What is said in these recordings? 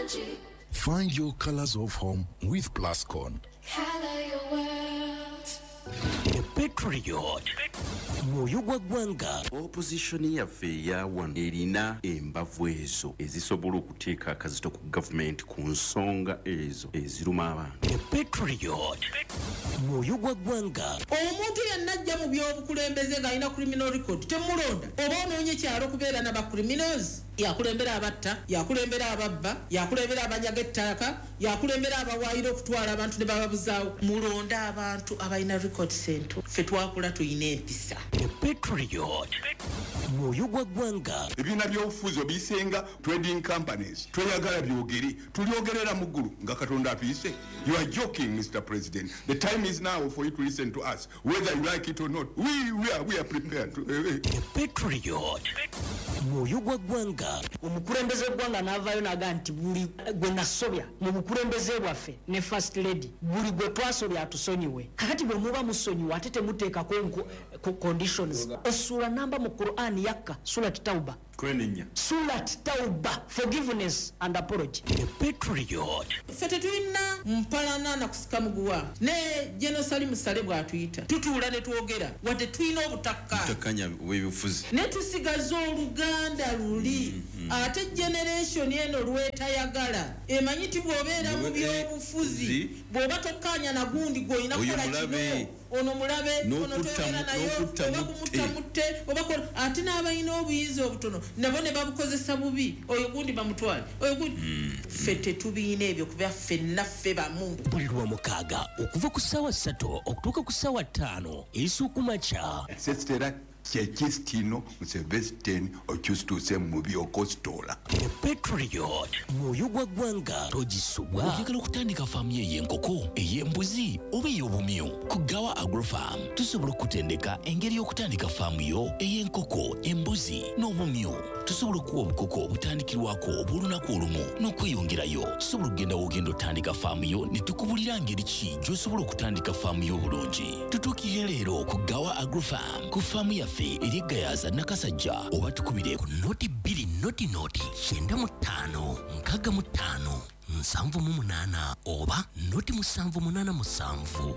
Magic. Find your colors of home with Plascon. Color your world. Petrol muyugwa gwanga opposition yaffe yawan erina embavu ezo ezisobola okuteeka akazito ku government ku nsonga ezo eziruma abantu. Petrol muyugwa gwanga omuntu yenna ajja mu byobukulembeze ng'alina criminal record temulonda oba onoonye kyalo okubeera n'aba criminals yakulembera abatta yakulembera ababba yakulembera abanyaga ettaka yakulembera abawaayira okutwala abantu ne bababuzaawo mulonda abantu abalina record center ffe twakula tuyina empisa. Petrol muyugwa gwanga ebiina by'obufuzi obisenga trading companies tweyagala byogere tulyogerera mu ggulu nga katonda atuyise. You are joking, Mr. President. The time is now for you to listen to us whether you like it or not. We are prepared to Petrol muyugwa gwanga omukulembeze gwanga n'avaayo naga nti buli gwe nasobya mu bukulembeze bwaffe ne first lady buli gwe twasobya atusonyiwe kakati bwe muba musonyiwe ate temuteekako conditions. Essula namba mu Quran yakka Surat Tauba kwenenya Surat Tauba, forgiveness and apology. Petrol ffe tetulina mpalana na kusika muguwa ne Jenosali Musale bw'atuyita tutuula ne twogera wadde tulina obutakanya bw'ebifuzi ne tusigaza oluganda luli ate generation eno lwetayagala emanyi ti bw'obeera mu byobufuzi bw'oba tokkanya na gundi gw'olina kukola kino ono mulabe ono toyogera nayo oba kumutamutte oba ate n'abalina obuyinza obutono nabo ne babukozesa bubi oyo gundi bamutwale oyo gundi ffe tetubiina ebyo kuba ffenna ffe bamu. buli lw'omukaaga okuva ku ssaawa 3 okutuuka ku ssaawa 5 ez'okumakya sesitera kyekisitino musevesiteni okyusituuse mubi okositola. Petrol muyugwa gwanga togisubwa oyagala okutandika faamu ey'enkoko ey'embuzi oba ey'obumyu ku Gawa Agrofarm tusobola okutendeka engeri y'okutandika faamu yo ey'enkoko embuzi n'obumyu. Tusobola okuwa obukoko obutandikirwako obw'olunaku olumu n'okweyongerayo. Tusobola okugenda w'ogenda otandika faamu yo ne tukubulira ngeri ki gy'osobola okutandika faamu yo obulungi. Tutuukire leero ku Gawa Agrofarm ku faamu yaffe eri Gayaza Nakasajja oba tukubire ku noti 2 noti 95 65 78 oba noti 787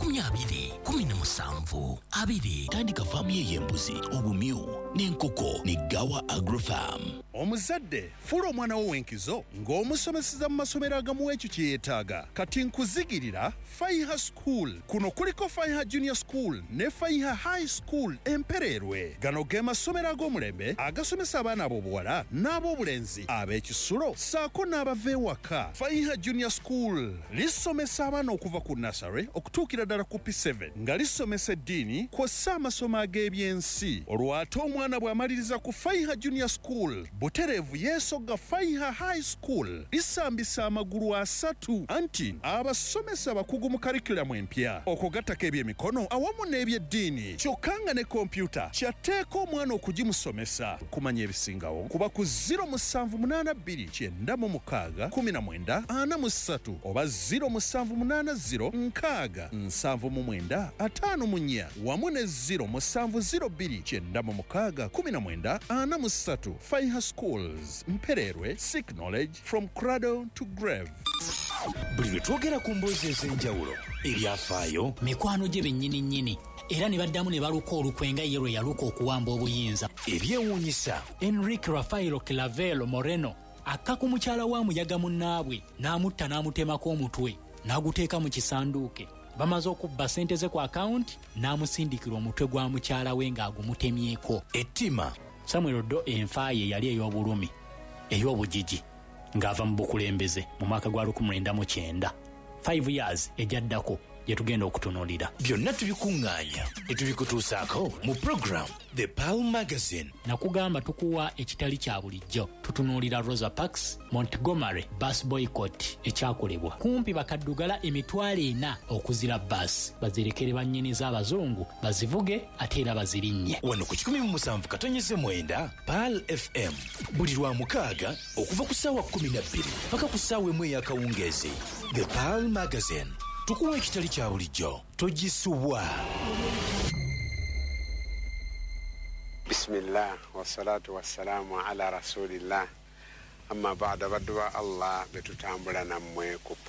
20 17 tandika faamu y'embuzi obumyu n'enkoko ne Gawa Agrofarm. Omuzadde fuula omwana wo w'enkizo ng'omusomeseza mu masomero agamuwa ekyo kye yeetaaga. Kati nkuzigirira Faiha School. Kuno kuliko Faiha Junior School ne Faiha High School Empererwe. Gano ge masomero ag'omulembe agasomesa abaana ab'obuwala n'ab'obulenzi ab'ekisulo saako n'abava ewaka. Faiha Junior School lisomesa abaana okuva ku nursery okutuukira ddala ku P7 nga lisomesa eddiini kw'ossa amasomo ag'ebyensi. Olw'ate omwana bw'amaliriza ku Faiha Junior School butereevu yeesogga Faiha High School lisambisa amagulu 3 anti abasomesa bakugu mu karikulamu empya okugattako ebyemikono awamu n'ebyeddiini kyokka nga ne kompyuta kyatteeka omwana okugimusomesa. Kumanya ebisingawo kuba ku 0782 96 19 43 oba 0780 6 79 54 wamu ne 0702 96 19 43. Faiha Schools Mpererwe, seek knowledge from cradle to grave. Buli lwe twogera ku mboozi ez'enjawulo ebyafaayo mikwano gye bennyini era ne baddamu ne baluka olukwenga ye lwe yaluka okuwamba obuyinza ebyewuunyisa. Enrique Rafaelo Clavelo Moreno akka ku mukyala wa muyaga munnaabwe n'amutta n'amutemako omutwe n'aguteeka mu kisanduuke. Bamaze okubba ssente ze ku akawunti n'amusindikira omutwe gwa mukyala we ng'agumutemyeko. Ettima Samuel Ddo enfaaye yali ey'obulumi ey'obugigi ng'ava mu bukulembeze mu mwaka gwa 1999. 5 years ejaddako gye tugenda okutunuulira. Byonna tubikuŋŋaanya ne tubikutuusaako mu program The Pearl Magazine. Nakugamba tukuwa ekitali kya bulijjo. Tutunuulira Rosa Parks, Montgomery, bus boycott ekyakolebwa. Kumpi bakaddugala emitwalo 4 okuzira bus. Bazirekere bannyini z'abazungu bazivuge ate era bazirinnye. Wano ku 17.9 Pearl FM. Buli lwa mukaaga okuva ku ssaawa 12 paka ku ssaawa 1 ey'akawungeezi. The Pearl Magazine. Tukuwa ekitali kya bulijjo togisubwa. Bismillah wassalatu wassalamu ala rasulillah amma baada badwa Allah betutambula nammwe ku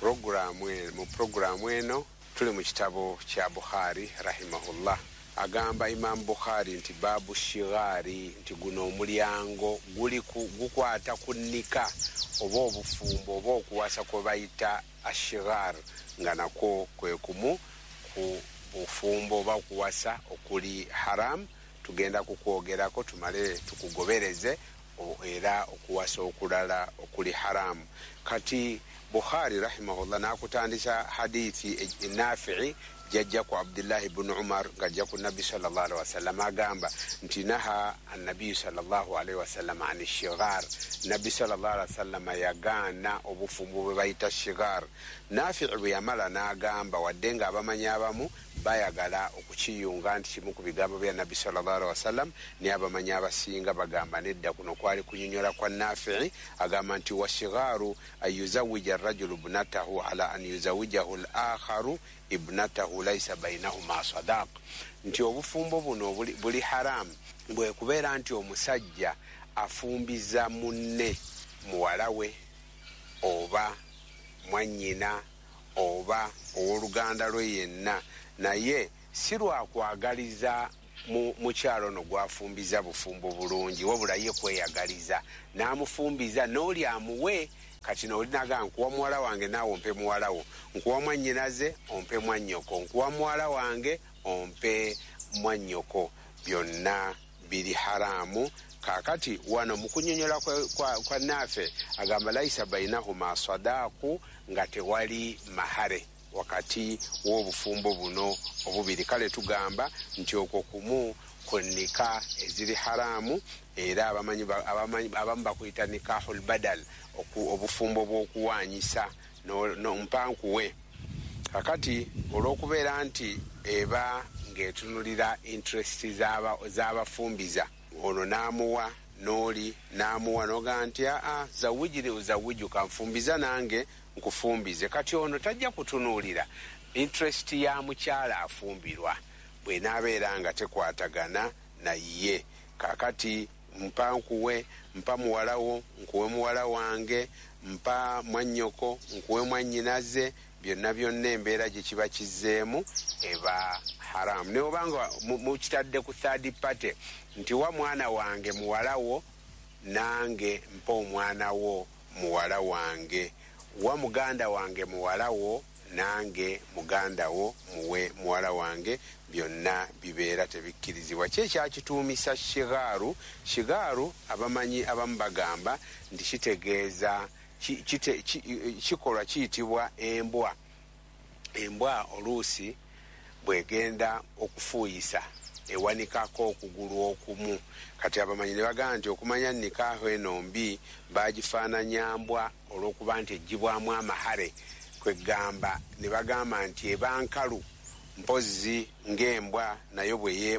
programu eno tuli mu kitabo kya Bukhari rahimahullah. Agamba Imam Bukhari nti babu shigari nti guno omulyango gukwata kunnika oba obufumbo oba okuwasa kwe bayita ashigar nga nako kwe kumu ku bufumbo oba okuwasa okuli haram. Tugenda kukwogerako tumale tukugobereze era okuwasa okulala okuli haramu. Kati Bukhari rahimahullah nakutandisa hadithi Nafi'i jajja ku Abdullah ibn Umar gajja ku Nabi sallallahu alaihi wasallam agamba nti naha an-nabi sallallahu alaihi wasallam an shigar. Nabi sallallahu alaihi wasallam yagana obufumbo bwe bayita shigar. Nafi'i bwe yamala n'agamba wadde nga abamanya abamu bayagala okukiyunga nti kimu ku bigambo bya Nabi sallallahu alaihi wasallam ne abamanya abasinga bagamba nedda kuno kwali kunyonyola kwa Nafi'i agamba nti washigaru ayuzawija ar-rajulu ibnatahu ala an yuzawijahu al-akharu ibnatahu laysa bainahuma sadaq. Nti obufumbo buno buli haramu bwe kubeera nti omusajja afumbiza munne muwala we oba mwanyina oba ow'oluganda lwe yenna, naye si lwakwagaliza mukyalo no gwafumbiza bufumbo bulungi wabula ye kweyagaliza n'amufumbiza n'oli amuwe. Kati n'olinaga nkuwa muwala wange naawe ompe muwala wo, nkuwa mwannyinaze ompe mwannyoko, nkuwa muwala wange ompe mwannyoko, byonna biri haramu. Kakati wano mukunyonyola kwa Nafe agamba laisa bainahuma sadaku nga tewali mahare wakati w'obufumbo buno obubiri. Kale tugamba nti okwo kumu kunnika eziri haramu era abamu bakuyita nikahul badal obufumbo bw'okuwanyisa mpankuwe. Kakati olw'okubeera nti eba ng'etunulira interest z'abafumbiza, ono n'amuwa n'oli n'amuwa n'ogaa nti zawujire uzawuju kanfumbiza nange nkufumbize. Kati ono tajja kutunuulira interest ya mukyala afumbirwa bw'enaabeera nga tekwatagana naye. Kakati mpa nkuwe, mpa muwala wo nkuwe muwala wange, mpa mwannyoko nkuwe mwannyinaze, byonna embeera gye kiba kizzeemu eba haramu. Ne obanga mukitadde ku third party nti wa mwana wange muwala wo nange mpa omwana wo muwala wange, wa muganda wange muwala wo nange muganda wo muwe muwala wange, byonna bibeera tebikkirizibwa. Kyekyakituumisa shigaru. Shigaru abamanyi abamu bagamba nti kitegeeza kikolwa kiyitibwa embwa. Embwa oluusi bwegenda okufuuyisa ewanikako okugulu okumu. Kati abamanyi ne bagamba nti okumanya nikaho eno mbi bagifaananya mbwa olw'okuba nti eggibwamu amahare. Kwegamba ne bagamba nti eba nkalu mpozi ng'embwa nayo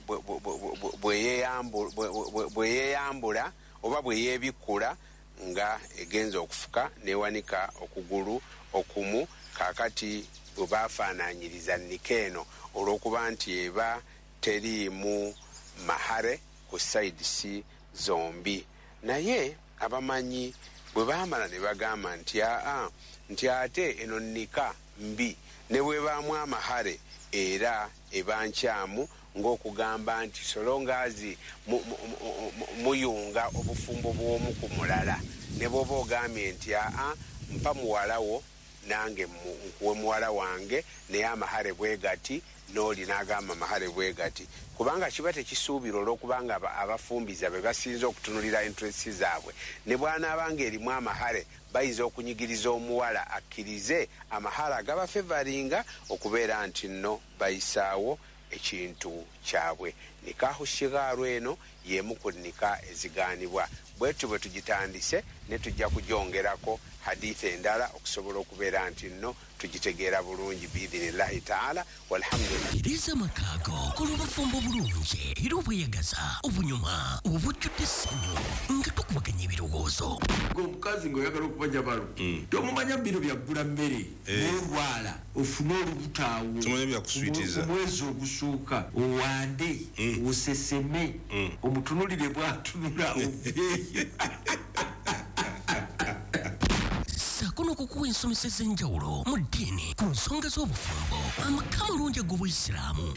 bweyeyambula oba bweyebikkula nga egenza okufuka newanika okugulu okumu. Kakati bwe bafaananyiriza nnika eno olw'okuba nti eba teriimu mahare ku sides zombi. Naye abamanyi bwe baamala ne bagamba nti ate eno nnika mbi ne bwebaamu amahare era eba nkyamu ng'okugamba nti solongazi muyunga obufumbo bw'omu ku mulala. Ne bw'oba ogambye nti mpa muwala wo nange nkuwe muwala wange naye amahare bwe gati, n'oli n'agamba amahare bwe gati, kubanga kiba tekisuubira olw'okubanga abafumbiza be basinza okutunulira interest zaabwe. Ne bw'anaabanga erimu amahare bayinza okunyigiriza omuwala akkirize amahare agaba favoringa okubeera nti nno bayisaawo ekintu kyabwe. Nikahu shigaaru eno y'emu ku nnika ezigaanibwa. Bwetu bwe tugitandise ne tujja kugyongerako hadithi endala okusobola okubeera nti nno tugitegeera bulungi biidhinillahi taala walhamdulillah. Iriza makaago kolubafumbo bulungi era obweyagaza obunyuma obujjudde essanyu nga tukubaganya ebirowoozo. Omukazi ng'oyagala okubanja balo tomumanya bino byaggula mmere n'olwala ofune olubutaawo omwezi ogusooka owande oseseme omutunulire bw'atunula oveeyo. tulina okukuwa ensomesa ez'enjawulo mu ddiini ku nsonga z'obufumbo amaka amalungi ag'obuyisiraamu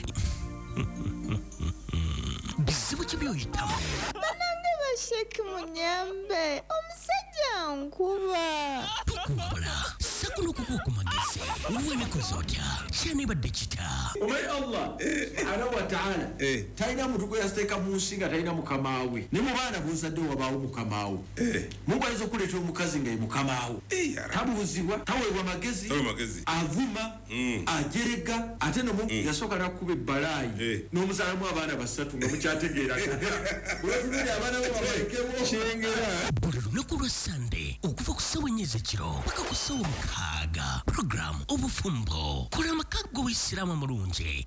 bizibu ki by'oyitamu banange basheki munyambe omusajja nkuba tukuwabula sakuno kukuwa ku magezi wemikozi otya kyanibadde kita omanyi allah subhanahu wa ta'ala talina muntu gwe yasteeka mu nsi nga talina mukamaawe ne mu baana b'ozadde wabaawo mukamaawe mungu ayinza okuleeta omukazi nga ye mukamaawe tabuuzibwa taweebwa magezi avuma ajerega ate nomu yasooka nakuba ebbalaayi n'omuzaalamu abaana basatu nga mukyategeeraga olwatululi abaana be babalekebo kyengera buli lunaku lwa sande okuva ku ssawa 4 ekiro paka ku ssawa 6 program obufumbo kola amaka g'obuyisiraamu amalungi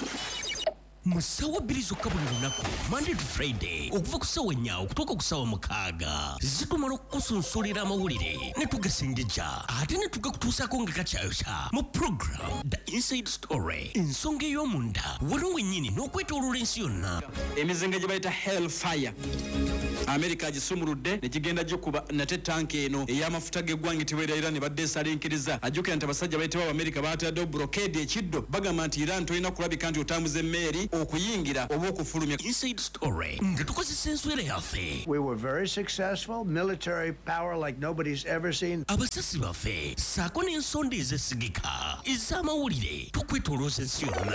mu ssawa 2 zokka buli lunaku Monday to Friday okuva ku ssawa 4 okutuuka ku ssawa 6 zitumala okukusunsulira amawulire ne tugasengejja ate ne tugakutuusaako nga kakyayokya mu program The Inside Story ensonga ey'omunda waliwo wennyini n'okwetooloola ensi yonna emizinga gye bayita Hellfire America agisumuludde ne kigenda gikuba nate tanki eno ey'amafuta g'eggwanga etibwa Iran badde esalinkiriza ajjukira nti abasajja bayitibwa America baataddewo blockade ekiddo bagamba nti Iran tolina kulabika nti otambuza emmeeri okuyingira oba okufulumya Inside Story nga tukozesa enswera yaffe. We were very successful, military power like nobody's ever seen. Abasasi baffe saako n'ensonda ezesigika ez'amawulire tukwetolooza ensi yonna.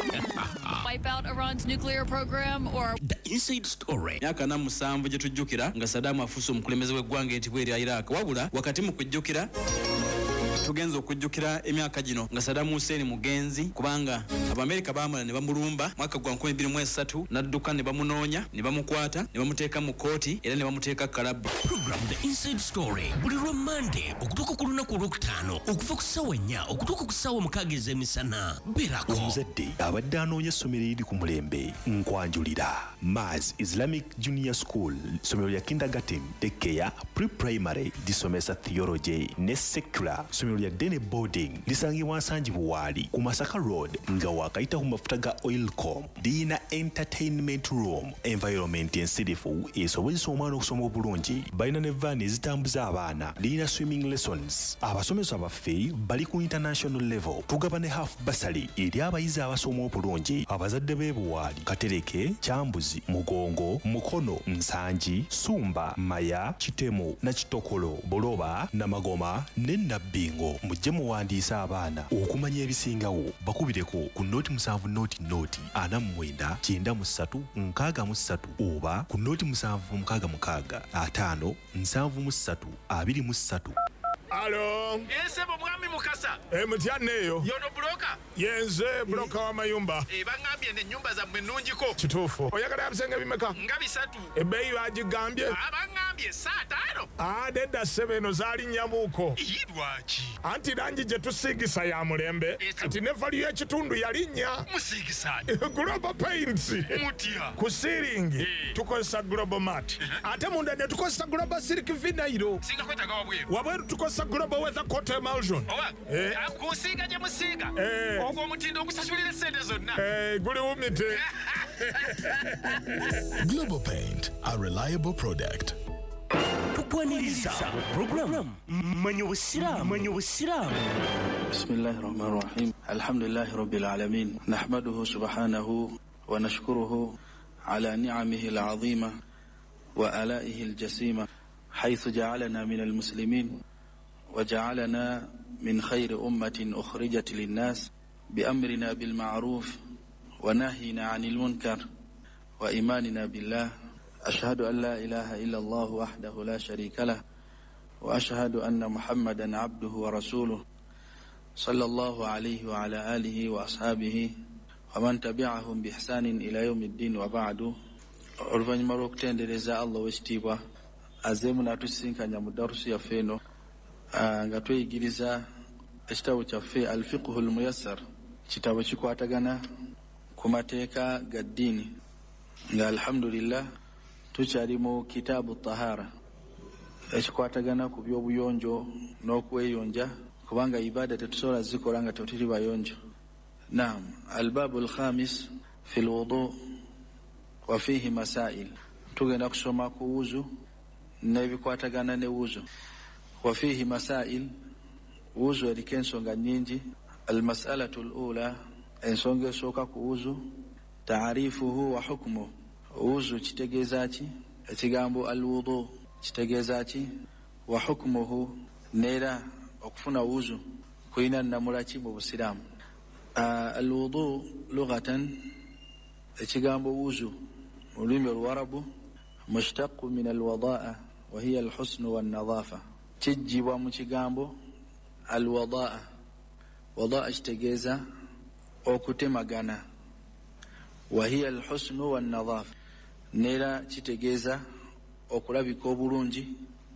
Wipe out Iran's nuclear program or The Inside Story. Myaka 7 gye tujjukira nga Saddam afuuse omukulembeze w'eggwanga etibwa erya Iraq wabula wakati mu kujjukira tugenza okujjukira emyaka gino nga Saddam Hussein mugenzi kubanga Abamerika baamala ne bamulumba mwaka gwa 2023 n'adduka ne bamunoonya ne bamukwata ne bamuteeka mu kooti era ne bamuteeka kalabu. Program The Inside Story buli lwa Monday okutuuka ku lunaku olwokutaano okuva ku ssaawa 4 okutuuka ku ssaawa 6 ez'emisana. Beerako omuzadde abadde anoonya essomero eriri ku mulembe nkwanjulira Maz Islamic Junior School ssomero lya kindergarten daycare pre-primary lisomesa theology ne secular ssomero lya Dene boarding lisangibwa Nsangi Buwaali ku Masaka Road nga wakayita ku mafuta ga Oilcom. Lina entertainment room environment ensirifu esobozesa omwana okusoma obulungi. Balina ne van ezitambuza abaana. Lina swimming lessons. Abasomesa baffe bali ku international level. Tugaba ne half bursary eri abayizi abasoma obulungi. Abazadde b'e Buwaali Katereke, Kyambuzi, Mugongo, Mukono, Nsangi, Sumba, Maya, Kitemo na Kitokolo, Boloba, Namagoma ne Nabbingo. Mujje muwandiisa abaana okumanya ebisingawo bakubireko ku noti 7 noti 49 93 63 oba ku noti 7 66 5 73 23. Alo. Yese mwami Mukasa. Mutyanneeyo. Yono broka. Yenze broka wa mayumba. Bangambye ne nyumba za mwenunjiko. Kituufu. Oyagala bisenge bimeka? Nga 3. Ebbeeyi bagigambye? Bangambye 5. Nedda 7 zaali nyabuuko. Yidwaki. Anti langi gye tusiigisa ya mulembe. Anti ne vali y'ekitundu yalinnya. Musiigisa. Global Paints. Mutya. Ku ceiling. Tukozesa Global Mat. Ate munda ne tukozesa Global Silk Vinyl. Singa kwetaga wabweru. Wabweru tukozesa Global Weather Coat Emulsion. Kusiiga gye musiiga. Ogwo omutindo ogusasulira essente zonna. Guli wumite. Global Paint, a reliable product. Tukwaniriza program Manya Obusiraamu. Bismillahir Rahmanir Rahim. Alhamdulillahi Rabbil Alamin. Nahmaduhu subhanahu wa nashkuruhu ala ni'amihi al-'azima wa ala'ihi al-jasima haythu ja'alana min al-muslimin وجعلنا من خير أمة أخرجت للناس بأمرنا بالمعروف ونهينا عن المنكر وإيماننا بالله. أشهد أن لا إله إلا الله وحده لا شريك له وأشهد أن محمدا عبده ورسوله صلى الله عليه وعلى آله وأصحابه ومن تبعهم بإحسان إلى يوم الدين وبعد. oluvannyuma lw'okutendereza Allah w'ekitiibwa azeemu n'atusinkanya mu darusi yaffe eno nga tweyigiriza ekitabo kyaffe Al-Fiqhu Al-Muyassar, kitabo kikwatagana ku mateeka ga ddiini nga alhamdulillah tukyali mu kitaabu Tahara ekikwatagana ku by'obuyonjo n'okweyonja kubanga ibaada tetusobola zikola nga tetuli bayonjo. Naam, al-baabu al-khamis fi al-wudu wa fihi masail. Tugenda kusoma ku wuzu n'ebikwatagana ne wuzu. وفيه مسائل wuzu eriko ensonga nnyingi. Almasalatu alula, ensonga esooka ku wuzu, taarifuhu wa hukmuhu. Wuzu kitegeeza ki? Ekigambo alwudu kitegeeza ki? Wa hukmuhu, neera okufuna wuzu kulina nnamula ki mu busiraamu? Alwudu lughatan, ekigambo wuzu mu lulimi oluwarabu, mushtaqu min alwadaa wa hiya alhusnu wannadhaafa. Kijjibwa mu kigambo alwadaa. Wadaa kitegeeza okutemagana, wa hiya alhusnu wannadhaafa, neera kitegeeza okulabika obulungi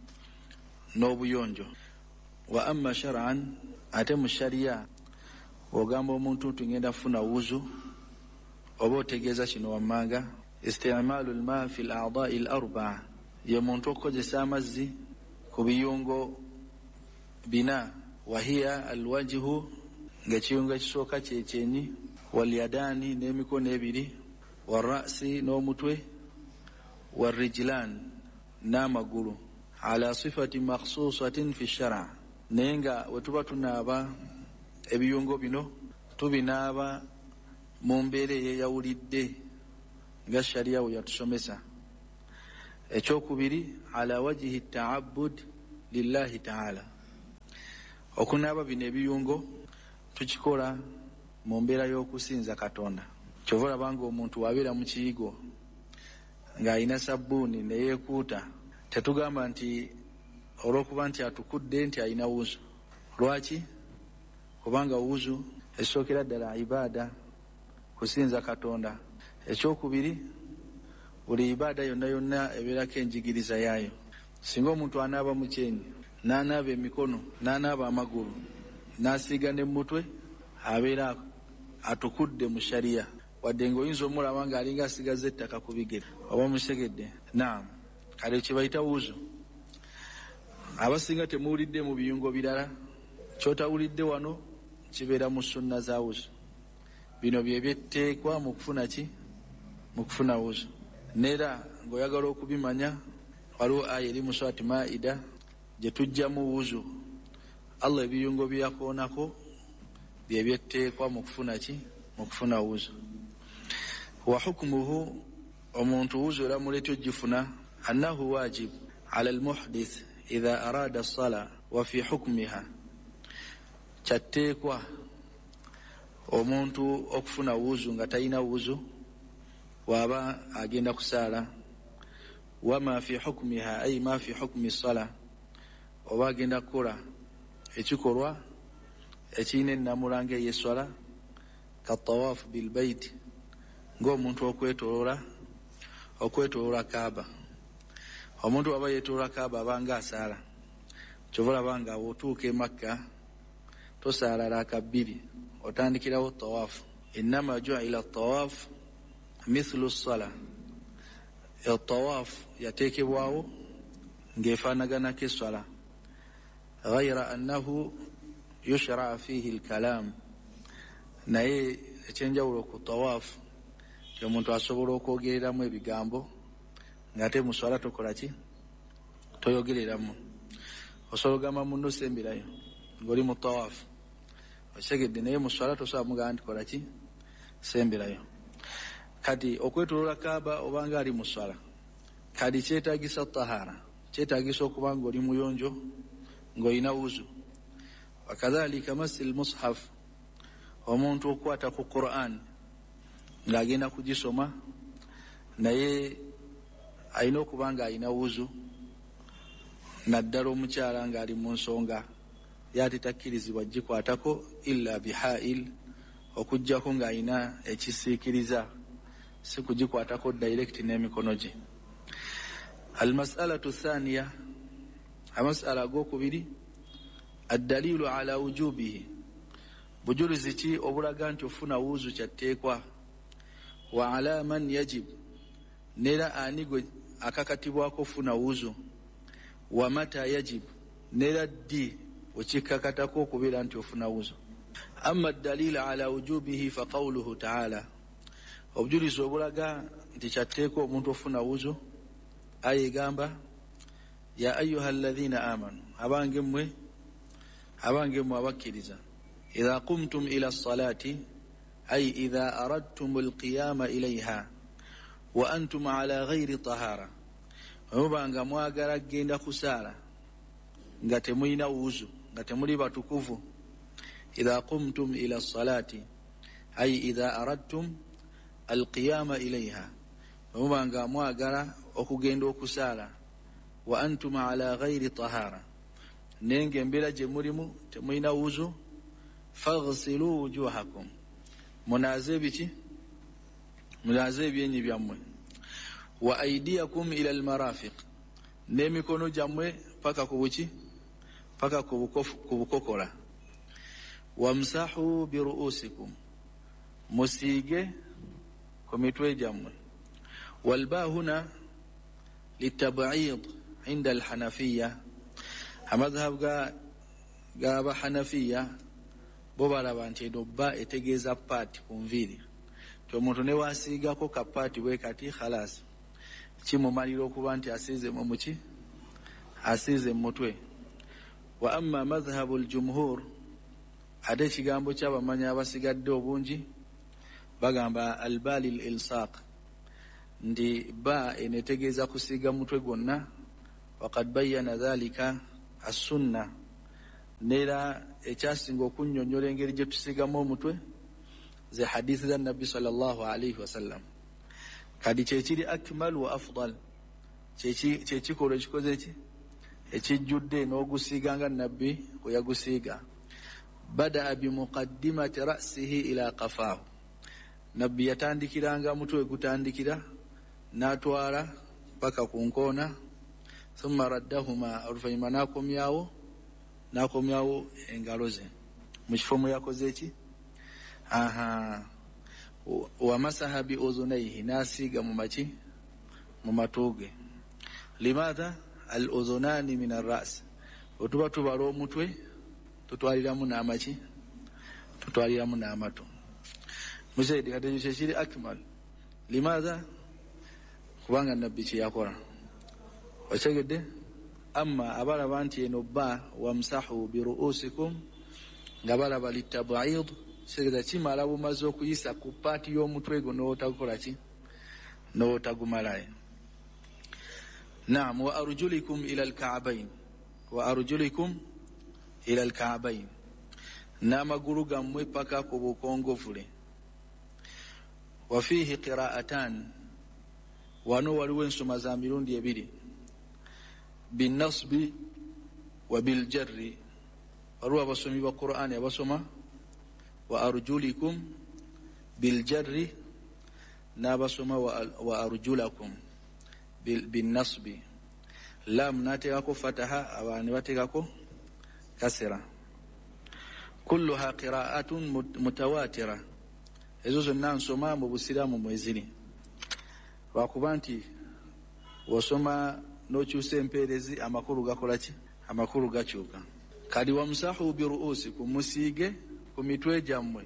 n'obuyonjo. Wa amma shar'an, ate mu shariya ogamba omuntu nti ngenda kufuna wuzu, oba otegeeza kino wammanga, istimaalu almaa fi al-a'daa'i al-arba'a, ye muntu okukozesa amazzi ku biyungo bina. Wa hiya alwajhu, ng'ekiyungo ekisooka kyekyenyi, walyadaani n'emikono ebiri, warra'si n'omutwe, warrijlan n'amagulu, ala sifati makhsusatin fi shara. Naye nga we tuba tunaaba ebiyungo bino tubinaaba mu mbeera eyeyawulidde nga shariya we yatusomesa. Ekyokubiri, ala wajihi ta'abbud lillahi ta'ala. Okunaaba bino ebiyungo tukikola mu mbeera y'okusinza Katonda. Kyova olabanga omuntu wabeera mu kiyigo ng'alina sabbuuni ne yeekuuta, tetugamba nti olw'okuba nti atukudde nti alina wuzu. Lwaki? Kubanga wuzu esookera ddala ibaada, kusinza Katonda. Ekyokubiri, buli ibaada yonna yonna ebeerako enjigiriza yaayo. Singa omuntu anaaba mu kyenyi, n'anaaba emikono, n'anaaba amagulu, n'asiiga ne mutwe, abeera atukudde mu shariya, wadde ng'oyinza omulaba ng'alinga asigaza ettaka ku bigere oba musegedde. Naam, kale kye bayita wuzu. Abasinga temuwulidde mu biyungo birala, kyotawulidde wano kibeera mu sunna za wuzu. Bino bye byetteekwa mu kufuna ki? Mu kufuna wuzu. Neera ng'oyagala okubimanya, waliwo aya eri mu surati Maida gye tujjamu wuzu. Allah ebiyungo bye yakoonako bye byetteekwa mu kufuna ki? Mu kufuna wuzu. Wa hukmuhu, omuntu wuzu eramuleetyo gifuna, annahu wajib ala almuhdith idha arada as-sala wa fi hukmiha. Kyatteekwa omuntu okufuna wuzu nga talina wuzu waba agenda kusaala, wama fi hukmiha ay ma fi hukmi as-sala, oba agenda kukola ekikolwa ekirina ennamula ng'ey'esswala, ka tawaafu bilbaiti, ng'omuntu okwetoloola Kaaba. Omuntu waba yeetoloola Kaaba abanga asaala. Kyova olaba nga bw'otuuka e Makka tosaala raaka bbiri, otandikirawo tawaafu. Innama ju'ila tawaafu mithlu as-sala. Tawaafu yateekebwawo ng'efaanaganako esswala, ghayra annahu yushra fihi al-kalaam, naye ekyenjawulo ku tawaafu ti omuntu asobola okwogereramu ebigambo ng'ate mu swala tokola ki? Toyogereramu. Osobola ogamba munno semberayo ng'oli mu tawaafu, osegedde, naye mu swala tosobola mugamba nti kola ki? Semberayo. Kati okwetoloola Kaaba obanga ali mu swala, kati kyetaagisa tahara, kyetaagisa okuba ng'oli muyonjo, ng'olina wuzu. Wakadhalika masil mushaf, omuntu okwata ku Qur'an ng'agenda kugisoma, naye alina okuba nga alina wuzu, naddala omukyala ng'ali mu nsonga, yaate takkirizibwa gikwatako illa bihail, okuggyako ng'alina ekisiikiriza, si kugikwatako direct n'emikono gye. Almasalatu thaniya, amasala ag'okubiri, addalilu ala wujubihi, bujulizi ki obulaga nti ofuna wuzu kyatteekwa. Wa ala man yajib, neera ani gwe akakatibwako ofuna wuzu. Wa mata yajib, neera ddi wekikakatako okubeera nti ofuna wuzu. Amma dalil ala wujubihi fa qawluhu ta'ala, obujulizi obulaga nti kyatteekwa omuntu ofuna wuzu, aya egamba ya ayuha alladhina amanu, abange mmwe abange mu abakkiriza idha qumtum ila salati ay idha aradtum alqiyama ilayha wa antum ala ghairi tahara mubanga mwagala genda kusala nga temulina wuzu nga temuli batukuvu idha qumtum ila salati ay idha aradtum alqiyama ilayha mubanga mwagala okugenda okusala wa antum ala ghairi tahara nenge embera gye mulimu temulina wuzu faghsilu wujuhakum munaze biki munaze ebyenyi byammwe wa aidiyakum ila almarafiq n'emikono gyammwe paka ku buki paka ku bukokola wamsahu biruusikum musiige ku mitwe gyammwe walba huna litab'id inda alhanafiya amadhhab gaba hanafiya bo balaba nti edobba etegeeza paati ku nviiri ti omuntu ne wasiigako kapaati bwe kati khalas kimumalira okuba nti asiize mu muki asiize mu mutwe wa amma madhhabu aljumhur ate ekigambo ky'abamanya abasigadde obungi bagamba albali lilsaq ndi ba enetegeeza kusiiga mutwe gwonna waqad bayyana dhalika assunna nera ekyasinga okunnyonnyola engeri gye tusiigamu omutwe ze hadithi za nabbi sallallahu alaihi wasallam kadi kyekiri akmal wa afdal kyekikolwa ekikoze ki ekijjudde n'ogusiiga nga nabbi bwe yagusiiga badaa bimuqaddimati ra'sihi ila qafaahu nabbi yatandikiranga mutwe gutandikira n'atwala paka ku nkoona thumma raddahuma oluvannyuma n'akomyawo engalo ze mu kifo mwe yakoze eki wamasaha bi udhunaihi n'asiiga mu maki mu matuuge limadha al udhunani min arras otuba tubala omutwe tutwaliramu n'amaki tutwaliramu n'amatu musaidi kati ekyo kyekiri akmal limadha kubanga nabbi kyeyakola okitegedde amma abalaba nti eno bba wamsahu biruusikum nga balaba litab'id kitegeeza kimala bumaze okuyisa ku paati y'omutwe gwo n'otagukola ki n'otagumalayo naam wa arjulikum ila alka'bayn wa arjulikum ila alka'bayn n'amagulu gammwe paka ku bukongovule wa fihi qira'atan wano waliwo ensoma za mirundi ebiri binnasbi wa biljarri waliwo abasomi ba qur'ani abasoma wa arjulikum biljarri n'abasoma wa arjulakum binnasbi lam nateekako fataha abaani bateekako kasera kulluha qira'atun mutawatira ezo zonna nsoma mu busiraamu mweziri lwakuba nti wosoma n'okyusa empeerezi amakulu gakola ki amakulu gakyuka kadi wamsahu biruusikum musiige ku mitwe gyammwe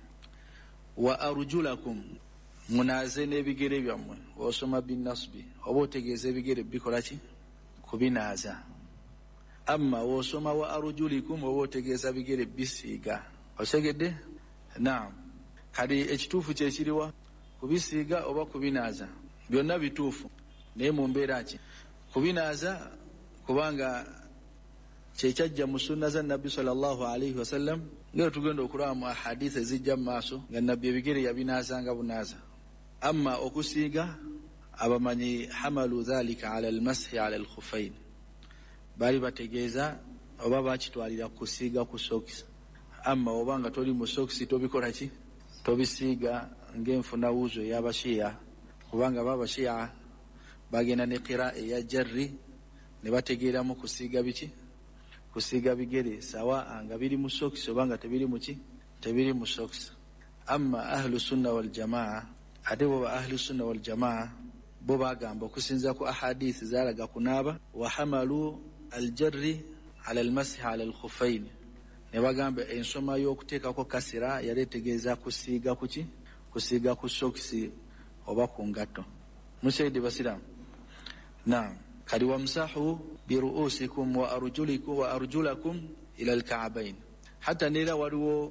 wa arjulakum munaaze n'ebigere byammwe osoma binnasbi oba otegeeza ebigere bikola ki kubinaaza amma wosoma wa arjulikum oba otegeeza bigere bisiiga osegedde naam kadi ekituufu kyekiriwa kubisiiga oba kubinaaza byonna bituufu naye mu mbeera ki kubinaaza kubanga kyekyajja mu sunna za nabbi sallallahu alaihi wasallam ngero tugenda okulaba mu ahadisi ezijja mu maaso nga nabbi ebigere yabinaazanga bunaaza amma okusiiga abamanyi hamalu dhalika ala almashi ala alkhufain bali bategeeza oba bakitwalira kusiiga ku sokisi amma oba nga toli mu sokisi tobikola ki tobisiiga ng'enfuna wuzo ey'abashiya kubanga babashiya bagenda ne qira eya jarri ne bategeeramu kusiiga biki kusiiga bigere sawa nga biri mu sokisi oba nga tebiri muki tebiri mu sokisi amma ahlu sunna wal jamaa ate bo ba ahlu sunna wal jamaa bo bagamba okusinza ku ahadisi zalaga kunaaba wa hamalu aljarri ala almasih ala alkhuffain ne bagamba ensoma y'okuteekako kasira yali etegeeza kusiiga kuki kusiiga ku sokisi oba ku ngatto musaidi basiramu naam kadi wamsahu biruusikum wa arjulakum ila al-ka'bayn. Hatta nera waliwo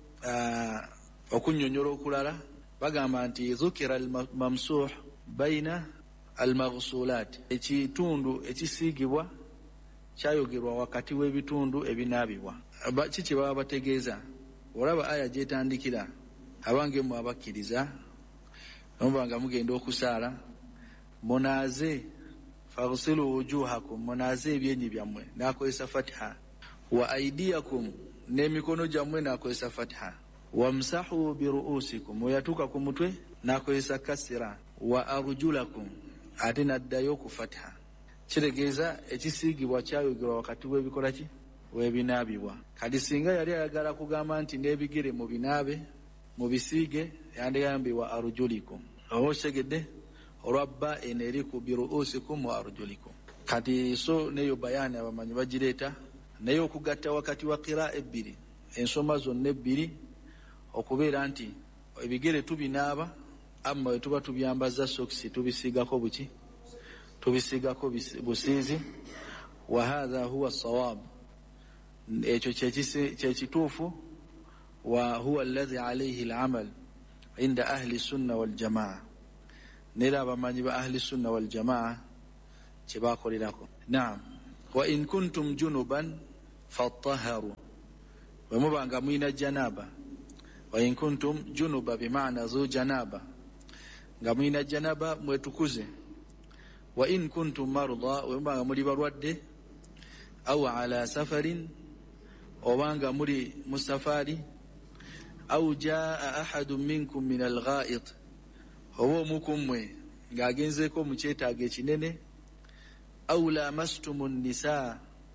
okunyonyola okulala bagamba nti dhukira al-mamsuh baina al-maghsulat, ekitundu ekisiigibwa kyayogerwa wakati w'ebitundu ebinaabibwa. Kiki baba bategeeza? Olaba aya gyetandikira, abange mu abakkiriza nomubanga mugenda okusaala munaaze faghsilu wujuhakum, munaaze ebyenyi byammwe, nakozesa fatha, wa aidiyakum, n'emikono gyammwe nakozesa fatha, wamsahu biruusikum, oyatuuka ku mutwe nakozesa kasira, wa arjulakum, ate naddayo ku fatha. Kitegeeza ekisiigibwa kyayogerwa wakati w'ebikola ki, w'ebinaabibwa. Kati singa yali ayagala kugamba nti n'ebigere mu binaabe mu bisiige, yandiyambe wa arjulikum. Oba otegedde olwabba eno eri ku biruusikum wa arjulikum. Kati so neyo bayani abamanyi bagireeta, naye okugatta wakati wa qira ebbiri, ensoma zonna ebbiri, okubeera nti ebigere tubinaaba, amma we tuba tubyambaza sokisi tubisiigako buki, tubisiigako busiizi. Wa hadha huwa sawab, ekyo kyekituufu. Wa huwa alladhi alayhi al-amal inda ahli sunna wal jamaa, nera abamanyi ba ahli sunna wal jamaa kyebakolerako. Naam, wa in kuntum junuban fattaharu, bwe mubanga mwina janaba. Wa in kuntum junuba bimaana zu janaba, nga mwina janaba mwetukuze. Wa in kuntum marda, bwe mubanga muli balwadde, au ala safarin, obanga muli musafari, au jaa ahadun minkum min al-gha'it, oba omukummwe ng'agenzeeko mu kyetaago ekinene, au lamastumu nnisaa,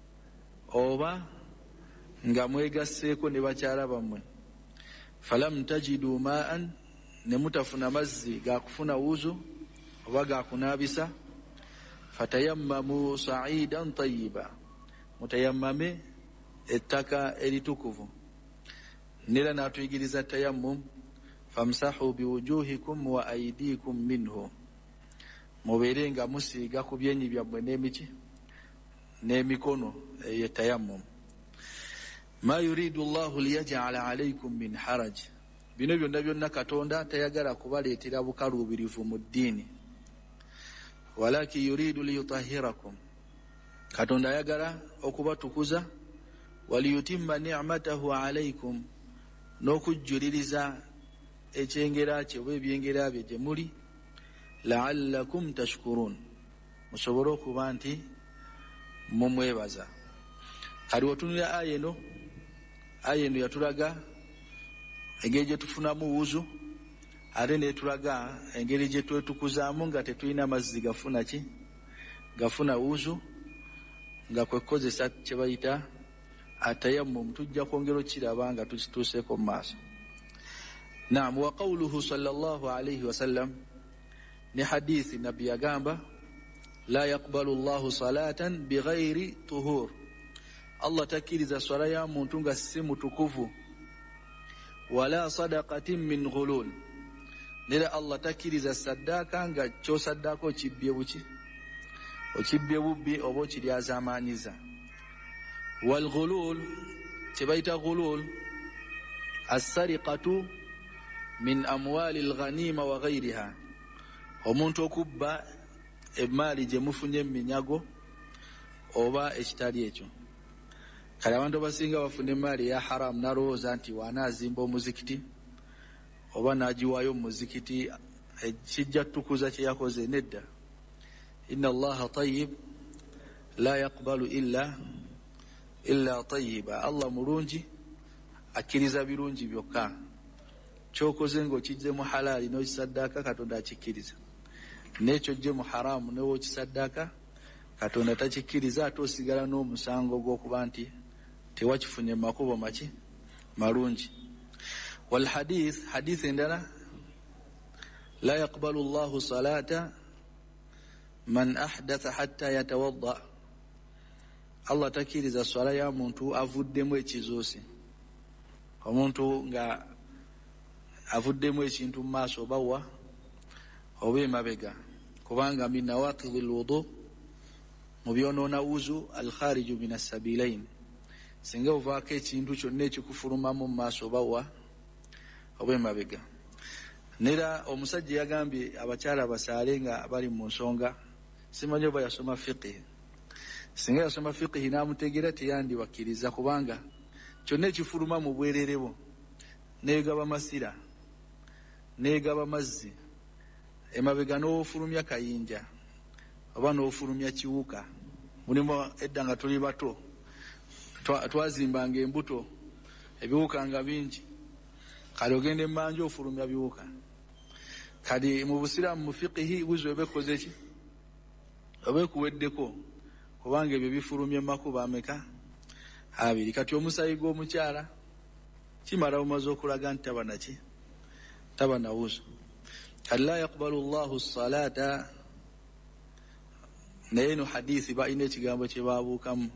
oba nga mwegasseeko ne bakyala bammwe, falam tajidu ma'an, ne mutafuna mazzi gakufuna wuzu oba gakunaabisa, fatayammamu sa'idan tayyiba, mutayammame ettaka eritukuvu. Nera natuyigiriza tayammum, famsahu biwujuhikum wa aidikum minhu, mubeere nga musiiga ku byenyi byammwe n'emiki n'emikono, ye tayammum. Ma yuridu Allahu liyaj'ala alaykum min haraj, bino byonna byonna Katonda tayagala kubaleetera bukaluubirivu mu ddiini, walaki yuridu liyutahhirakum, Katonda ayagala okubatukuza, waliyutimma ni'matahu alaykum, n'okujjuliriza ekyengera kye oba ebyengera bye gye muli, la'allakum tashkurun, musobole okuba nti mumwebaza. Kali otunula aya eno yatulaga engeri gye tufunamu wuzu, ate netulaga engeri gye twetukuzaamu nga tetulina mazzi gafuna ki, gafuna wuzu, nga kwekozesa kye bayita atayammum. Tujja kwongera okiraba nga tukituuseeko mu maaso. Naam, wa qawluhu sallallahu alayhi wasallam, ne hadithi nabbi yagamba, la yaqbalu Allahu salatan bighayri tuhur, Allah takkiriza swala ya muntu nga si mutukuvu, wala sadaqatin min ghulul, nera Allah takkiriza saddaaka nga kyosaddaako okibbye buki, okibbye bubbi oba okiryazaamaanyiza. Wal ghulul, kyebayita ghulul, as-sariqatu min amwali al-ghanima wa ghayriha, omuntu okubba emaali gye mufunye eminyago oba ekitali ekyo. Kale abantu abasinga bafuna emaali ya haramu, nalowooza nti wanaazimba omuzikiti oba n'agiwaayo mu muzikiti kijja tukuza kye yakoze. Nedda, inna Allaha tayyib la yaqbalu illa tayyiba, Allah mulungi akkiriza birungi byokka. Kyokoze ng'okijje mu halaali n'okisaddaaka, Katonda akikkiriza. N'ekyo jje mu haramu n'okisaddaaka, Katonda takikkiriza, ate osigala n'omusango gw'okuba nti tewakifunye makubo maki malungi. Wal hadith endala, la yaqbalu Allahu salata man ahdatha hatta yatawadda, Allah takkiriza swala ya muntu avuddemu ekizoosi, omuntu nga avuddemu ekintu mu maaso oba wa oba emabega, kubanga min nawaqidhi lwudu, mu byonoona wuzu al khariju min assabilain, singa ovaako ekintu kyonna ekikufulumamu mu maaso obawa obwemabega. Nera omusajja yagambye abakyala basaale nga bali mu nsonga, simanyi oba yasoma fiqhi. Singa yasoma fiqhi n'amutegeera teyandibakkiriza, kubanga kyonna ekifuluma mu bwerere bwo, neegaba masira, neegaba mazzi, emabega n'ofulumya kayinja oba n'ofulumya kiwuka. Mulimu edda nga tuli bato twazimbanga embuto, ebiwuka nga bingi, kale ogenda emmanja ofulumya biwuka. Kali mu busiraamu mu fiqhi wuzi obekoze ki? Obekuweddeko, kubanga ebyo bifulumya makuba ameka? 2. Kati omusayi gw'omukyala kimala omaze okulaga nti tabanaki? Tabana wuzu. Kali la yaqbalu Allahu salata. Naye eno hadithi balina ekigambo kye baabuukamu,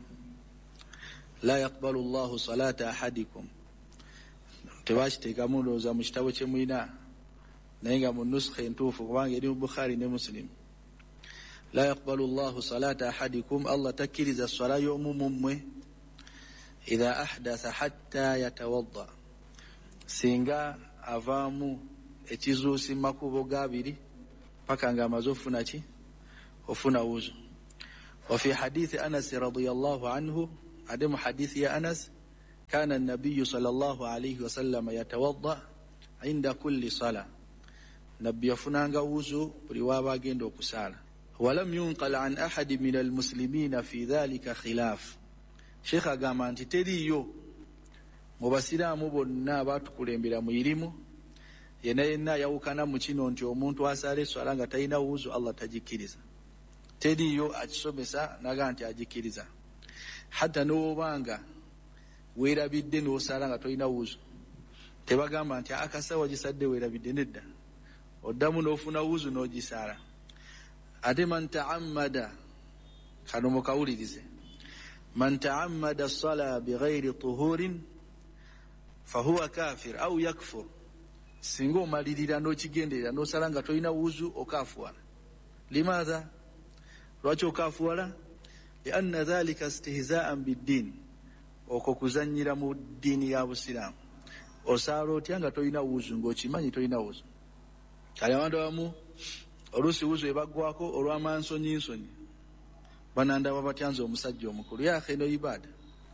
la yaqbalu Allahu salata ahadikum. Tebakiteekamu ndowooza mu kitabo kye mulina, naye nga mu nuskha entuufu, kubanga eri mu Bukhari ne Muslim. La yaqbalu Allahu salata ahadikum, Allah takkiriza swala y'omu mu mmwe idha ahdatha hatta yatawadda, singa avaamu ekizuusi makubo gabiri paka nga amaze ofuna ki? Ofuna wuzu. Wa fi hadithi Anas radiyallahu anhu, ademu hadithi ya Anas, kana an-nabiy sallallahu alayhi wa sallam yatawadda inda kulli sala, nabbi yafunanga wuzu buli waba agenda okusala. Walam yunqal an ahadi min al-muslimina fi dhalika khilaf. Sheikh agamba nti teriyo mu basiraamu bonna abatukulembera mu irimu yenna yawukana mu kino nti omuntu asala eswala nga talina wuzu Allah tagikkiriza. Teriyo akisomesa naga nti agikkiriza. Hatta n'obanga weerabidde n'osala nga tolina wuzu, tebagamba nti akasawa gisadde weerabidde, nedda, oddamu n'ofuna wuzu n'ogisala. Ate man ta'ammada, kano mukawulirize, man ta'ammada as-sala bighayri tuhurin fahuwa kafir au yakfur. Singa omalirira n'okigenderera n'osala nga tolina wuzu, okafuwala. Limadha? Lwaki okafuwala? Lianna dhalika istihza'an bid-din, okwo kuzannyira mu ddiini ya Busiraamu. Osala otya nga tolina wuzu, ng'okimanyi tolina wuzu? Kale abantu abamu oluusi wuzu ebaggwako olw'amansonyinsonyi, banandaba batyanze omusajja omukulu, yaakhe eno ibada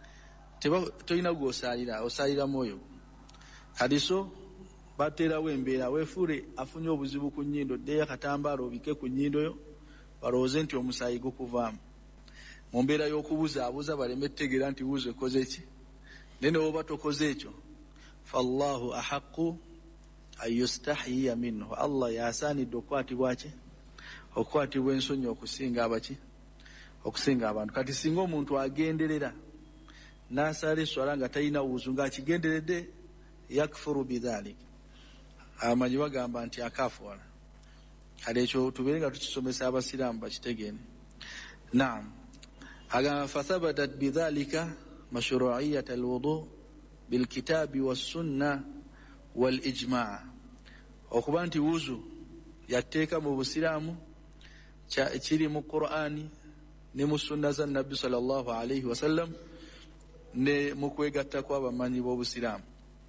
tolina gw'osalira, osalira mwoyo. Kadiso bateerawo embeera, weefuule afunye obuzibu ku nnyindo, ddeyo akatambaala obike ku nnyindo yo, balowooze nti omusaayi gukuvaamu. Mu mbeera y'okubuzaabuza baleme ettegeera nti wuzu ekoze ki. Naye ne bw'oba tokoze ekyo, fallahu ahaqu an yustahiya minhu, Allah yasaanidde okukwatibwa ki? Okukwatibwa ensonyi okusinga abaki? Okusinga abantu. Kati singa omuntu agenderera n'asala eswala nga talina wuzu, ng'akigenderedde, yakfuru bidhalik, amanyi bagamba nti akafuwala. Kale ekyo tubeere nga tukisomesa abasiraamu bakitegeene. Naam. Agamba fathabatat bidhalika mashru'iyyat alwudu bilkitabi wassunna wal ijma', okuba nti wuzu yatteeka mu busiraamu kiri mu Qur'ani ne mu sunna za Nabbi sallallahu alayhi wasallam ne mu kwegatta kw'abamanyi b'obusiraamu.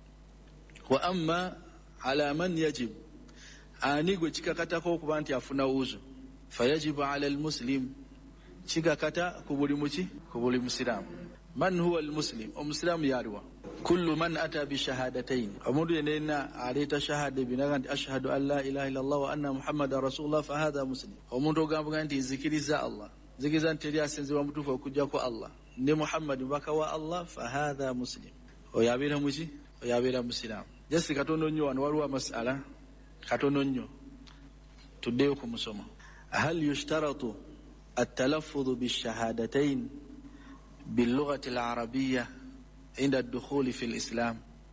Wa amma ala man yajib, ani gwe kikakatako okuba nti afuna wuzu, fayajibu ala almuslim, kikakata ku buli muki? Ku buli musiraamu. Man huwa almuslim? Omusiraamu yaliwa? Kullu man ata bi shahadatayn, omuntu yenna aleeta shahada binaga nti ashhadu an la ilaha illallah wa anna muhammadan rasulullah fa hadha muslim. Omuntu ogamba nti nzikiriza Allah, nzikiriza nti teri asinzibwa mutuufu okujjako Allah ne Muhammad mubaka wa Allah, fa hadha muslim. Oyo abeera muki? Oyo abeera musiraamu. Jasi katono nnyo wano waliwo amasala katono nnyo, tuddeyo ku musomo. Hal yushtaratu التلفظ بالشهادتين باللغة العربية عند الدخول في الإسلام؟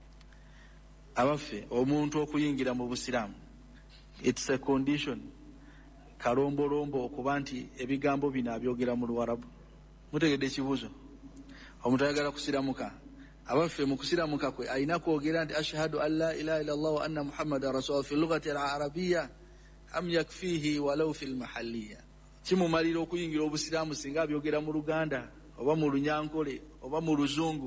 abaffe omuntu okuyingira mu busiraamu, it's a condition, kalombolombo okuba nti ebigambo bino abyogera mu Luwarabu. Mutegedde ekibuuzo? Omuntu ayagala kusiramuka, abaffe mu kusiramuka kwe alina kwogera nti ashhadu an la ilaha illallah wa anna muhammadan rasulullah fi lughati al-arabiyya am yakfihi walau fi al-mahalliyya? Kimumalira okuyingira obusiraamu singa abyogera mu Luganda oba mu Lunyankole oba mu Luzungu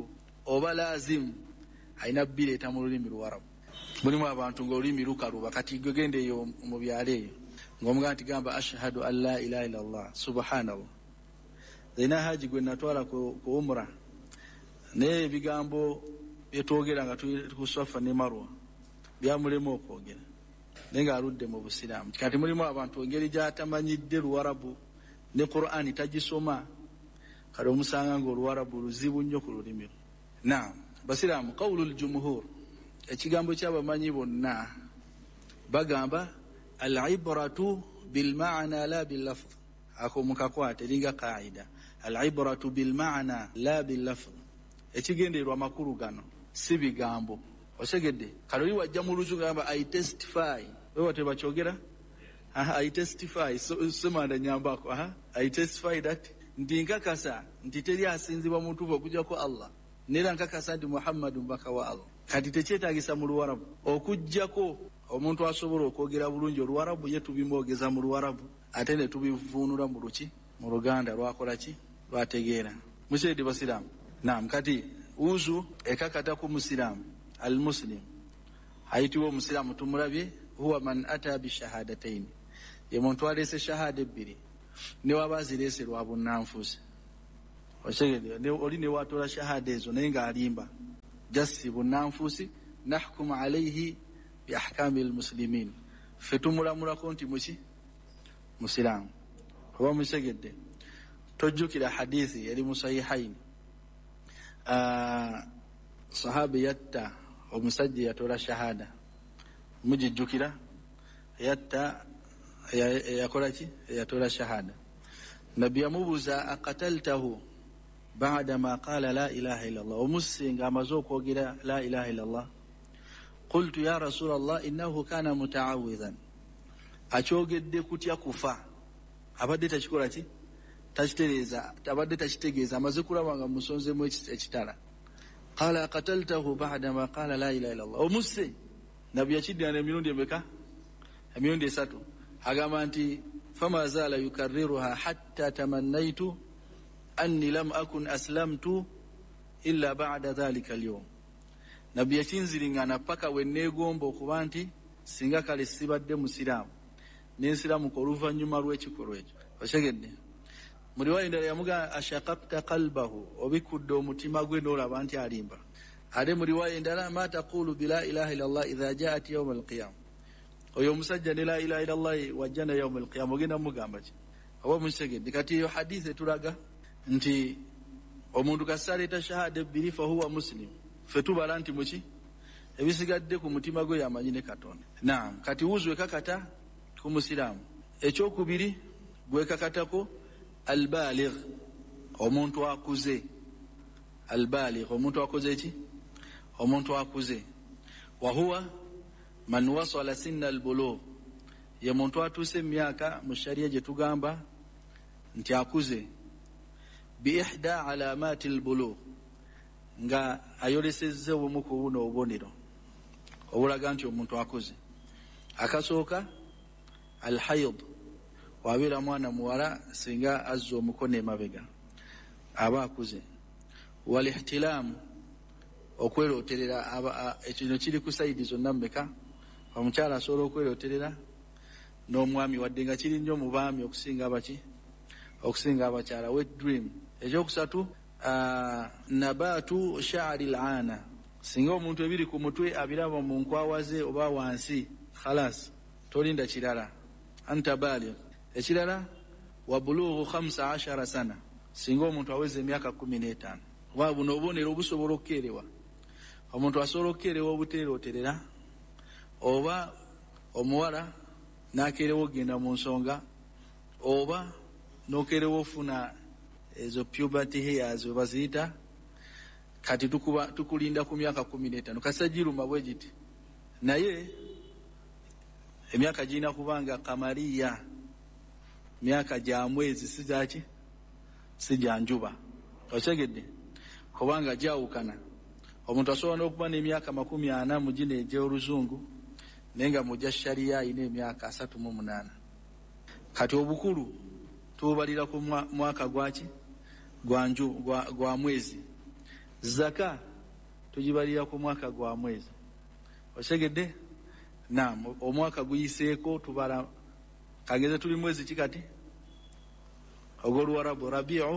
oba lazimu alina bireeta mu lulimi luwarabu. Mulimu abantu ng'olulimi lukaluba kati gogende eyo mu byalo eyo ng'omugamba nti gamba ashhadu an la ilaha illallah subhanallah. Zina haji gwe natwala ku umra naye ebigambo byetwogera nga tuli ku Safa ne Marwa byamulema okwogera naye ng'aludde mu Busiraamu. Kati mulimu abantu engeri gy'atamanyidde Luwarabu ne Qur'ani tagisoma kale omusanga ng'Oluwarabu luzibu nnyo ku lulimi. Naam, Basiraamu qawlul jumhur, ekigambo ky'abamanyi bonna bagamba al-ibratu bil ma'na la bil lafz. Ako mukakwate linga qaida al-ibratu bil ma'na la bil lafz. Ekigenderwa makulu gano si bigambo. Osegedde kaloli wajja mu luzu gamba I testify. Wewe tebakyogera I testify semanda nyambako I testify that ndi nkakasa nti teri asinzibwa mu ntuufu okujjako Allah nera nkakasa nti Muhammadu mbaka wa Allah. Kati tekyetaagisa mu Luwarabu okujjako omuntu asobola okwogera bulungi Oluwarabu ye tubimwogeza mu Luwarabu ate ne tubivuunula mu luki mu Luganda lwakola ki lwategeera. Mukyedi Basiraamu. Naam, kati uzu ekakata ku Musiraamu al-Muslim ayitibwa Omusiraamu tumulabye huwa man ata bi shahadatayn, ye muntu alese shahada ebbiri ne wabazirese lwa bunnanfuusi. Okyegedde oli ne watola shahada ezo naye ng'alimba jasi bunnanfuusi nahkumu alayhi bi ahkami al-muslimin, ffe tumulamulako nti muki Musiraamu. Oba mukyegedde tojjukira hadithi yali mu Sahihaini sahabi yatta omusajja yatola shahada mujijjukira yatta yakola ki yatola shahada. Nabbi yamubuuza aqataltahu ba'da ma qala la ilaha illallah, omusinga amaze okwogera la ilaha illallah. Qultu ya rasulallah innahu kana mutaawidhan, akyogedde kutya kufa abadde takikola ki takitereeza abadde takitegeeza amaze kulaba nga musonzemu ekitala. Qala qataltahu ba'da ma qala la ilaha illallah, omuse nabbi yakiddira emirundi emeka emirundi 3 agamba nti fama zala yukarriruha hatta tamannaitu anni lam akun aslamtu illa ba'da dhalika al-yawm. Nabbi yakinziringana paka wenneegomba okuba nti singa kale sibadde Musiraamu n'ensiramu ko oluvannyuma lw'ekikolwa ekyo. Okyegedde mu riwaya endala yamuga ashaqaqta qalbahu, obikudde omutima gwe n'olaba nti alimba. Ate mu riwaya endala ma taqulu bi la ilaha illallah idha ja'at yawm al-qiyam, oyo omusajja ne la ilaha illallah wajjana yawm al-qiyam ogenda mugamba ki? Oba mukyegedde kati eyo hadithi etulaga nti omuntu kasaleeta shahada ebbiri fa huwa muslim, ffe tubala nti muki ebisigadde ku mutima gwe yamanyi ne Katonda. Naam, kati wuzu ekakata ku Musiraamu. Ekyokubiri gwekakatako al-baligh, omuntu akuze. Al-baligh, omuntu akoze ki? Omuntu akuze. Wa huwa man wasala sinna al-bulugh, ye muntu atuuse emyaka mu sharia gye tugamba nti akuze. Bi ihda alamati al-bulugh, nga ayolesezza obumu ku buno obubonero obulaga nti omuntu akuze. Akasooka al-hayd, wabeera mwana muwala singa azza omukono emabega aba akuze. Wal-ihtilaamu, okwerooterera ekino kiri ku sayidi zonna mmeka. Omukyala asobola okwerooterera n'omwami wadde nga kiri nnyo mu baami okusinga abaki okusinga abakyala. Wet dream. Ekyokusatu nabatu sha'ri al-aana, singa omuntu ebiri ku mutwe abiraba mu nkwawaze oba wansi khalas tolinda kirala anta baligh. Ekirala wa bulughu 15 sana, singa omuntu aweze emyaka 15. Wa buno obubonero obusobola okukeerewa. Omuntu asobola okukeerewa obuteerooterera oba omuwala n'akeerewa ogenda mu nsonga oba n'okeerewa ofuna ezo puberty hairs we baziyita. Kati tukulinda ku myaka 15 kasajiruma bwe giti, naye emyaka girina kubanga kamaliya, myaka gya mwezi sizaki si gya njuba. Okyegedde kubanga gyawukana. Omuntu asobola n'okuba n'emyaka 40 mu gino egy'oluzungu naye nga mujja sharia ayina emyaka 38. Kati obukulu tububalira ku mwaka gwaki gwa mwezi. Zaka tugibalira ku mwaka gwa mwezi. Osegedde? Naam, omwaka guyiseeko tubala kageze tuli mwezi kikati ogw'Oluwarabu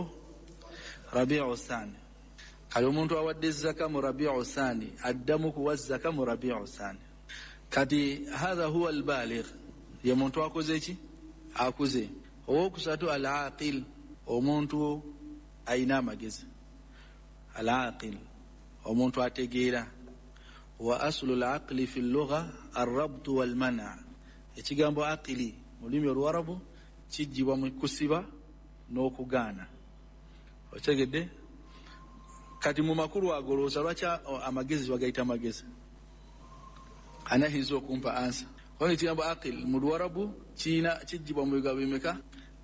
Rabi'u Thani. Kali omuntu awadde zaka mu Rabi'u Thani addamu kuwa zaka mu Rabi'u Thani. Kati hadha huwa al-baligh, ye muntu akoze ki? Akuze. Owokusatu al-aqil, omuntu ayina amagezi. Al-aqil, omuntu ategeera. Wa aslu al-aqli fi al-lugha ar-rabt wal-man'. Ekigambo aqili mu lulimi Oluwarabu kijjibwa mu kusiba n'okugaana. Otegedde? Kati mu makulu agolooza lwaki amagezi bagayita amagezi? Anayinza okumpa ansa. Ono ekigambo aqil mu Luwarabu kijjibwa mu bigambo bimeka?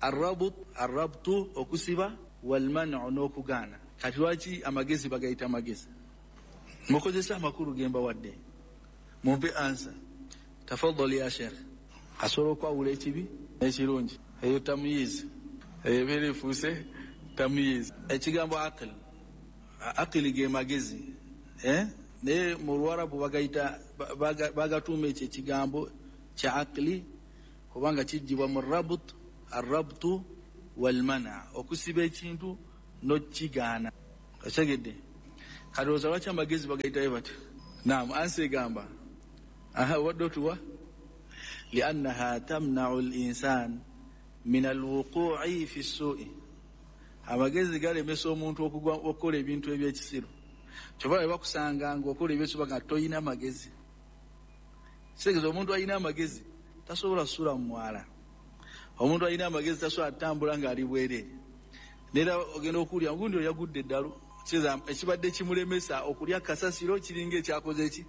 Arrabtu okusiba, wal-man'u n'okugaana. Kati lwaki amagezi bagayita amagezi? Mukozesa amakulu gemba wadde. Mumpe ansa. Tafadhali ya Sheikh. Asobola okwawula ekibi n'ekirungi. Eyo tamyiz. Ebeera efuuse tamyiz. Ekigambo aqil. Aqili ge magezi. Naye mu Luwarabu bagatuuma ekyo ekigambo kya aqili kubanga kijjibwa mu arrabtu wal-mana', okusiba ekintu n'okigaana. Otegedde? Kalowooza lwaki amagezi bagayitayo batyo? Naam, ansi egamba. Wadde otuwa? Liannaha tamna'u al-insan min al-wuqu'i fi as-su'i. Amagezi galemesa omuntu okukola ebintu ebyekisiru. Kyova bakusanga ng'okola ebyekisiru nga toyina amagezi. Kitegeeza omuntu alina amagezi tasobola kusula mu mwala. Omuntu alina amagezi tasobola kutambula ng'ali bwereere. Neera ogenda okuwulira gundi oyo yagudde eddalu. Ekibadde kimulemesa okulya kasasiro kiringa ekyakoze eki?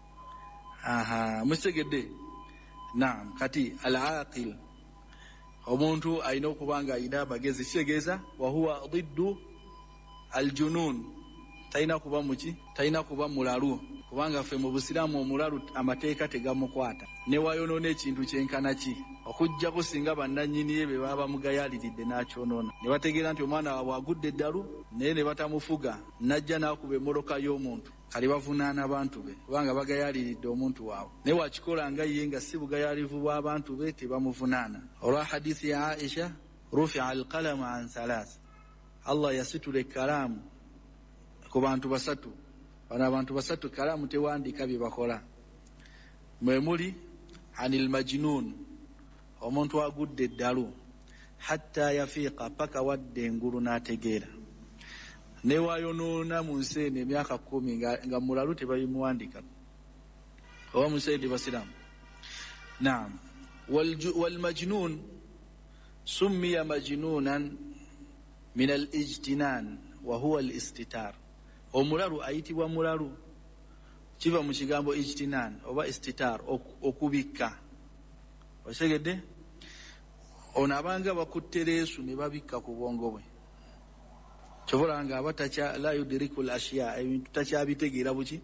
Mukitegedde? Naam, kati al-aqil omuntu alina okuba nga alina amagezi. Kitegeeza wahuwa diddu al-junun, talina kuba muki? Talina kuba mulalu, kubanga ffe mu Busiraamu omulalu amateeka tegamukwata. Ne wayonoona ekintu kyenkana ki? Okujjako singa bannannyini ye be baba mugayaaliridde n'akyonoona. Ne bategeera nti omwana waabwe agudde eddalu naye ne batamufuga n'ajja n'akuba emmoloka y'omuntu, kale bavunaana abantu be kubanga bagayaaliridde omuntu waabwe. Naye wakikola nga ye nga si bugayaalivu bw'abantu be tebamuvunaana. Olwa hadiisi ya Aisha, rufi'a al-qalamu an thalath, Allah yasitula ekkalaamu ku bantu basatu. Bano abantu basatu kalaamu tewandiika bye bakola. Mwe muli anil majnun, omuntu agudde eddalu, hatta yafiiqa, paka wadde engulu n'ategeera. Ne wayonoona mu nsi eno emyaka 10 nga mulalu tebabimuwandika. Oba mu nsi eno Basiraamu. Naam. Walmajnun summiya majnunan min al-ijtinan wa huwa al-istitar. Omulalu ayitibwa mulalu kiva mu kigambo ijtinan oba istitar, okubikka. Osegedde? Ono abanga bakutte leesu ne babikka ku bwongo bwe. Kyobola nga la yudiriku al-ashya, ebintu takyabitegeera buki?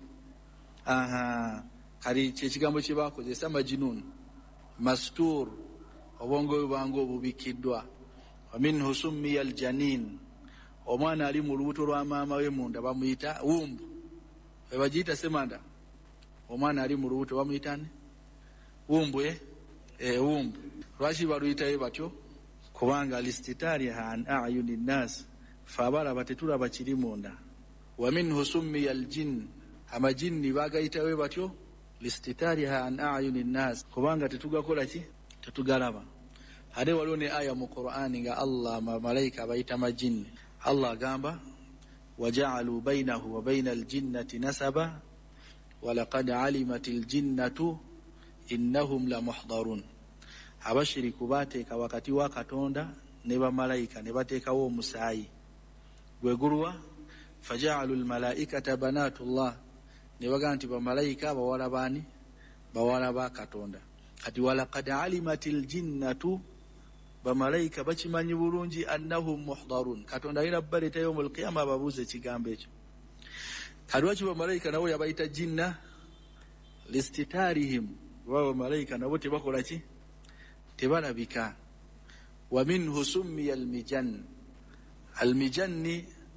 Kali kyekigambo kye bakozesa majnun. Mastur, obwongo bwe bwanga obubikiddwa. Wa minhu summiya al-janin, omwana ali mu lubuto lwa maama we munda bamuyita wumbu. Ebagiyita semanda. Omwana ali mu lubuto bamuyita ne wumbu. Wumbu. Lwaki baluyitayo batyo? Kubanga listitariha an a'yuni nnas, fe abalaba tetulaba kiri munda. Wa minhu summiya al-jinn, amajinni bagayitayo batyo listitariha an a'yuni nnas, kubanga tetugakola ki? Tetugalaba. Ate waliwo ne aya mu Qur'ani nga Allah malayika bayita majinni. Allah agamba waja'alu bainahu wa bainal jinnati nasaba wa laqad alimatil jinnatu innahum la muhdarun. Abashiriku bateeka wakati wa Katonda ne bamalayika ne bateekawo omusaayi gwegulwa faja'alu almalaikata banatullah, ne bagamba nti bamalayika bawala baani? Bawala ba Katonda. Kati walaqad alimatil jinnatu, bamalayika bakimanyi bulungi annahum muhdarun, Katonda alina baleeta yawmul qiyama babuuze ekigambo ekyo. Kati lwaki bamalayika nabo yabayita jinna? Listitarihim, bamalayika nabo tebakola ki? Tebalabika. Wa minhu summiya al-mijan, al-mijanni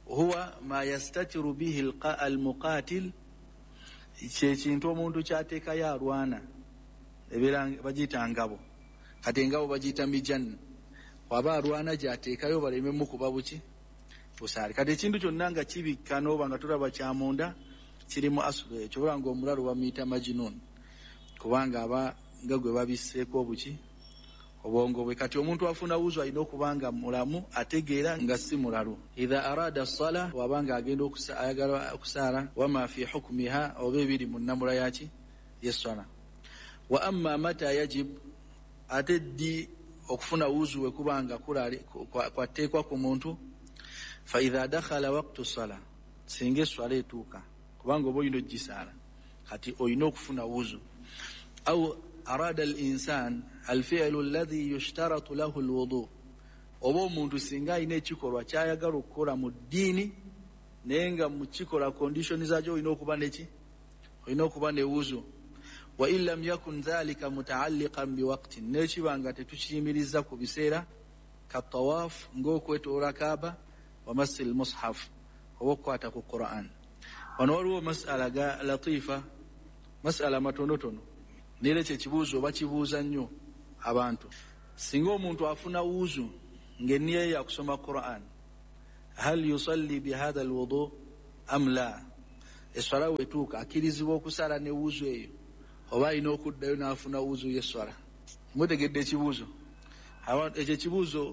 huwa ma yastatiru bihi almuqatil kyekintu omuntu kyateekayo alwana ebeera bagiyita ngabo kati engabo bagiyita mijan waba alwana gyateekayo baleme mukuba buki busaali kati ekintu kyonna nga kibikka n'oba nga tulaba kyamunda kirimu asulu ekyo oba nga omulalu bamuyita majinun kubanga aba nga gwe babisseeko obuki obwongo bwe kati omuntu afuna wuzu alina okuba nga mulamu ategeera nga si mulalu idha arada sala waba nga agenda ayagala okusaala wama fi hukumiha oba ebiri mu nnamula yaki yesala wa amma mata yajib ate ddi okufuna wuzu we kubanga kwateekwa ku muntu fa idha dakhala waqtu sala singa eswala etuuka kubanga oba olina ogisaala kati olina okufuna wuzu au arada al-insan al-fi'lu alladhi yushtaratu lahu al-wudu oba omuntu singa alina ekikolwa kyayagala okukola mu ddiini naye nga mu kikola condition zakyo olina okuba neki olina okuba ne wuzu wa in lam yakun dhalika mutaalliqan biwaqtin nekibanga tetukiyimiriza ku biseera ka tawaf ng'okwetoola kaaba wa masil mushaf oba okukwata ku Quran wano waliwo masala ga latifa masala matonotono nere kyekibuuzo oba kibuuza nnyo abantu singa omuntu afuna wuzu ng'enniya ye yakusoma Quran hal yusalli bihadha alwudu am la eswala wetuuka akirizibwa okusala ne wuzu eyo oba alina okuddayo n'afuna wuzu y'eswala mutegedde ekibuuzo ekyo ekibuuzo